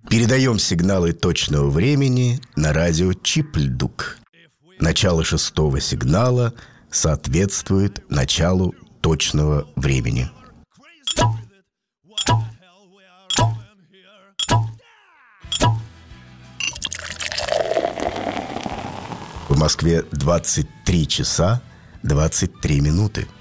Передаем сигналы точного времени на радио Чипльдук. Начало 6-го сигнала соответствует началу точного времени. В Москве 23 часа 23 минуты.